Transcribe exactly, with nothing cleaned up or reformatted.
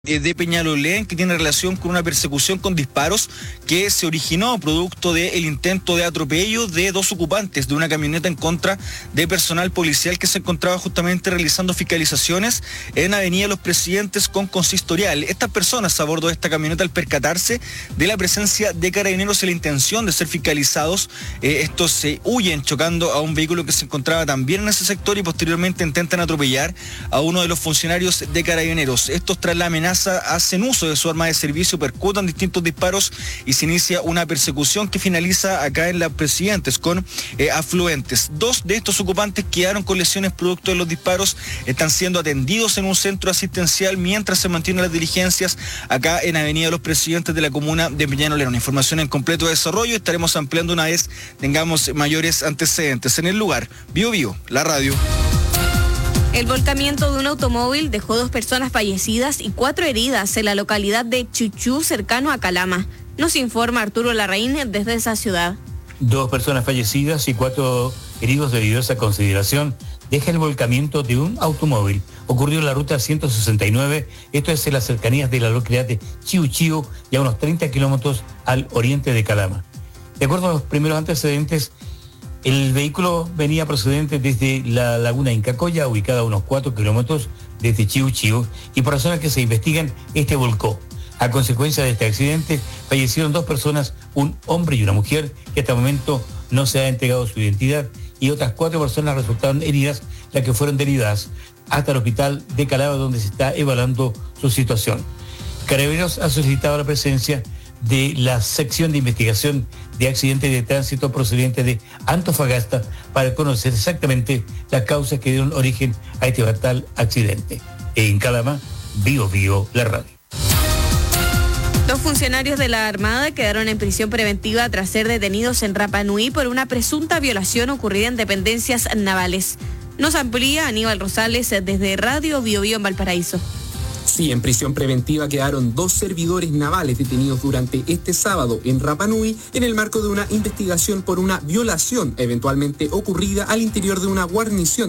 de Peñalolén, que tiene relación con una persecución con disparos que se originó producto del intento de atropello de dos ocupantes de una camioneta en contra de personal policial que se encontraba justamente realizando fiscalizaciones en Avenida Los Presidentes con Consistorial. Estas personas a bordo de esta camioneta, al percatarse de la presencia de carabineros y la intención de ser fiscalizados, eh, estos se eh, huyen chocando a un vehículo que se encontraba también en ese sector y posteriormente intentan atropellar a uno de los funcionarios de carabineros. Estos, tras la amenaza, hacen uso de su arma de servicio, percutan distintos disparos y se inicia una persecución que finaliza acá en Las Presidentes con eh, afluentes. Dos de estos ocupantes quedaron con lesiones producto de los disparos, están siendo atendidos en un centro asistencial mientras se mantienen las diligencias acá en Avenida Los Presidentes de la comuna de Peñalolén. Una información en completo desarrollo, estaremos ampliando una vez tengamos mayores antecedentes. En el lugar, Bio Bio, la radio. El volcamiento de un automóvil dejó dos personas fallecidas y cuatro heridas en la localidad de Chuchú, cercano a Calama. Nos informa Arturo Larraín desde esa ciudad. Dos personas fallecidas y cuatro heridos de diversa consideración deja el volcamiento de un automóvil. Ocurrió en la ruta ciento sesenta y nueve, esto es en las cercanías de la localidad de Chiu Chiu y a unos treinta kilómetros al oriente de Calama. De acuerdo a los primeros antecedentes, el vehículo venía procedente desde la laguna Incacoya, ubicada a unos cuatro kilómetros desde Chiu Chiu, y por razones que se investigan, este volcó. A consecuencia de este accidente, fallecieron dos personas, un hombre y una mujer, que hasta el momento no se ha entregado su identidad, y otras cuatro personas resultaron heridas, las que fueron derivadas hasta el hospital de Calama, donde se está evaluando su situación. Carabineros ha solicitado la presencia de la sección de investigación de accidentes de tránsito procedente de Antofagasta para conocer exactamente las causas que dieron origen a este fatal accidente. En Calama, Bio Bio, la radio. Dos funcionarios de la Armada quedaron en prisión preventiva tras ser detenidos en Rapa Nui por una presunta violación ocurrida en dependencias navales. Nos amplía Aníbal Rosales desde Radio Bio Bio en Valparaíso. Sí, en prisión preventiva quedaron dos servidores navales detenidos durante este sábado en Rapa Nui en el marco de una investigación por una violación eventualmente ocurrida al interior de una guarnición